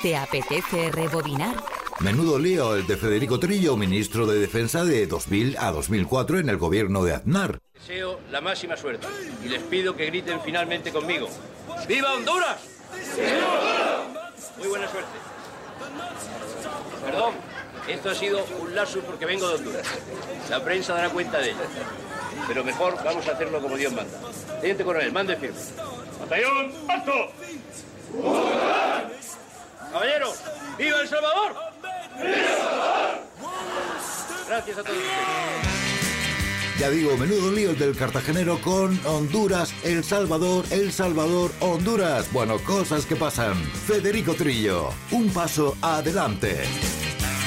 ¿Te apetece rebobinar? Menudo lío el de Federico Trillo, ministro de Defensa de 2000 a 2004 en el gobierno de Aznar. Deseo la máxima suerte y les pido que griten finalmente conmigo. ¡Viva Honduras! ¡Viva Honduras! Muy buena suerte. Perdón, esto ha sido un lapsus porque vengo de Honduras. La prensa dará cuenta de ello. Pero mejor vamos a hacerlo como Dios manda. Teniente coronel, mande firme. ¡Batallón, alto! Caballeros, ¡viva El Salvador! ¡Viva El Salvador! Gracias a todos ustedes. Ya digo, menudo lío el del cartagenero con Honduras, El Salvador, Honduras. Bueno, cosas que pasan. Federico Trillo, un paso adelante.